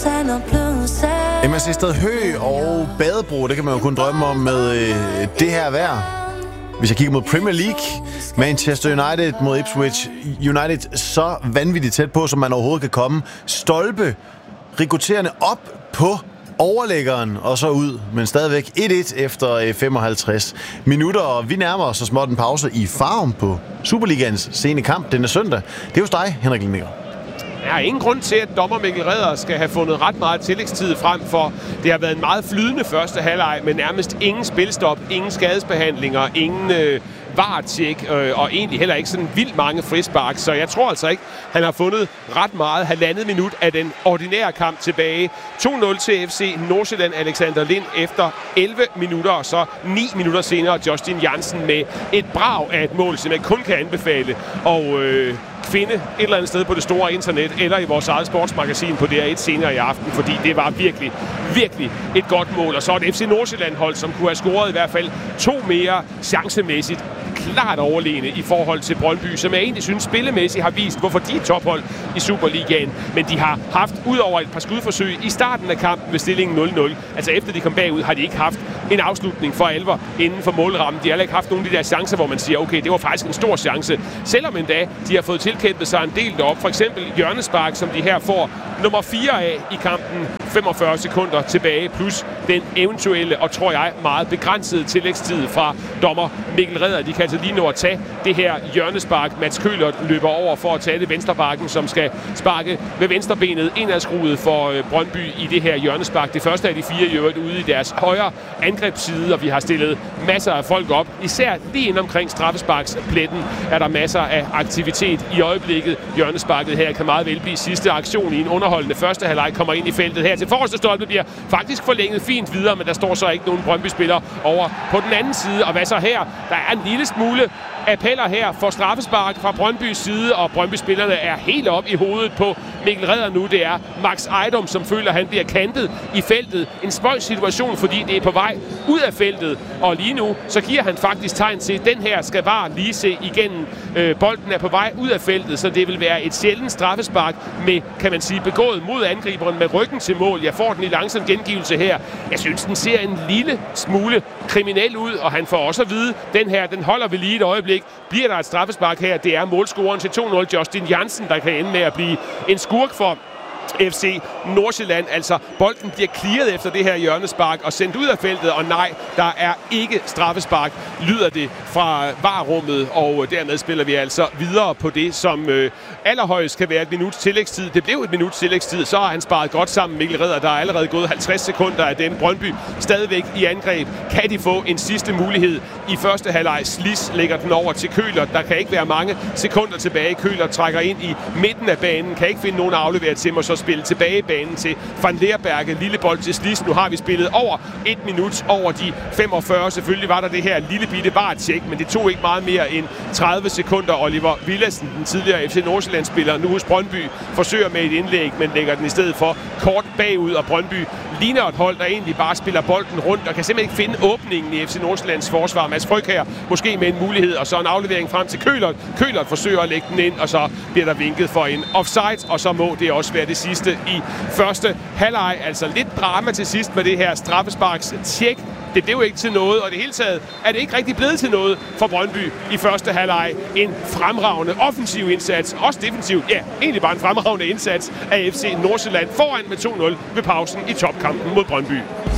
MSC Sted Hø og Badebro, det kan man jo kun drømme om med det her vejr. Hvis jeg kigger mod Premier League, Manchester United mod Ipswich United, så vanvittigt tæt på, som man overhovedet kan komme. Stolpe, rekrutterende op på overlæggeren og så ud, men stadigvæk 1-1 efter 55 minutter. Og vi nærmer os så småt en pause i Farum på Superligaens sene kamp denne søndag. Det er hos dig, Henrik Lindegger. Der er ingen grund til, at dommer Mikkel Redder skal have fundet ret meget tillægstid frem for. Det har været en meget flydende første halvleg med nærmest ingen spilstop, ingen skadesbehandlinger, ingen VAR-tjek og egentlig heller ikke sådan vildt mange frispark. Så jeg tror altså ikke, han har fundet ret meget halvandet minut af den ordinære kamp tilbage. 2-0 til FC Nordsjælland, Alexander Lind efter 11 minutter, og så 9 minutter senere Justin Jansen med et brag af et mål, som jeg kun kan anbefale. Og finde et eller andet sted på det store internet, eller i vores eget sportsmagasin på DR1 senere i aften, fordi det var virkelig, virkelig et godt mål. Og så et FC Nordsjælland-hold, som kunne have scoret i hvert fald 2 mere chancemæssigt klart overlegne i forhold til Brøndby, som jeg egentlig synes spillemæssigt har vist, hvorfor de er tophold i Superligaen. Men de har haft, ud over et par skudforsøg i starten af kampen ved stillingen 0-0, altså efter de kom bagud, har de ikke haft en afslutning for alvor inden for målrammen. De har heller ikke haft nogle af de der chancer, hvor man siger, okay, det var faktisk en stor chance. Selvom endda de har fået tilkæmpet sig en del derop. For eksempel hjørnespark, som de her får nummer 4 af i kampen, 45 sekunder tilbage, plus den eventuelle og, tror jeg, meget begrænsede tillægstid fra dommer Mikkel Redder. De kan altså lige nå at tage det her hjørnespark. Mats Køhlert løber over for at tage det venstrebakken, som skal sparke med venstrebenet indadskruet for Brøndby i det her hjørnespark. Det første af de 4 i øvrigt ude i deres højre angrebsside, og vi har stillet masser af folk op. Især lige inde omkring straffesparkspletten er der masser af aktivitet i øjeblikket. Hjørnesparket her kan meget vel blive sidste aktion i en underholdende første halvleg, kommer ind i feltet her til forreste stolpe, bliver faktisk forlænget fint videre, men der står så ikke nogen Brøndby-spiller over på den anden side. Og hvad så her? Der er en lille smule appeller her for straffespark fra Brøndbys side, og Brøndby-spillerne er helt op i hovedet på Mikkel Redder nu. Det er Max Ejdom, som føler, at han bliver kantet i feltet. En spøjs situation, fordi det er på vej ud af feltet, og lige nu så giver han faktisk tegn til, at den her skal VAR lige se igennem. Bolden er på vej ud af feltet, så det vil være et sjældent straffespark med, kan man sige, begået mod angriberen med ryggen til mål. Jeg får den i langsom gengivelse her. Jeg synes, den ser en lille smule kriminel ud, og han får også at vide, den her, den holder vi lige et øjeblik. Bliver der et straffespark her? Det er målscoren til 2-0, Justin Jansen, der kan ende med at blive en skurk for FC Nordsjælland. Altså, bolden bliver clearet efter det her hjørnespark og sendt ud af feltet, og nej, der er ikke straffespark, lyder det fra VAR-rummet, og dermed spiller vi altså videre på det, som allerhøjst kan være et minuts tillægstid. Det blev et minuts tillægstid, så har han sparet godt sammen, Mikkel Redder. Der er allerede gået 50 sekunder af den. Brøndby stadigvæk i angreb. Kan de få en sidste mulighed i første halvleg? Slis lægger den over til Køhlert. Der kan ikke være mange sekunder tilbage. Køhlert trækker ind i midten af banen, kan ikke finde nogen at aflevere til mig, så spille tilbage i banen til Van Leerberge. Lille bold til Slis. Nu har vi spillet over 1 minut over de 45. Selvfølgelig var der det her lille bitte VAR-tjek, men det tog ikke meget mere end 30 sekunder. Oliver Villadsen, den tidligere FC Nordsjælland-spiller, nu hos Brøndby, forsøger med et indlæg, men lægger den i stedet for kort bagud, og Brøndby ligner et hold, der egentlig bare spiller bolden rundt og kan simpelthen ikke finde åbningen i FC Nordsjællands forsvar. Mads Fryg her måske med en mulighed, og så en aflevering frem til Køhlert. Køhlert forsøger at lægge den ind, og så bliver der vinket for en offside, og så må det også være det sidste i første halvleg. Altså lidt drama til sidst med det her straffesparks-tjek. Det blev ikke til noget, og det hele taget er det ikke rigtig blevet til noget for Brøndby i første halvleg. En fremragende offensiv indsats, også defensivt, ja, egentlig bare en fremragende indsats af FC Nordsjælland foran med 2-0 ved pausen i topkampen mod Brøndby.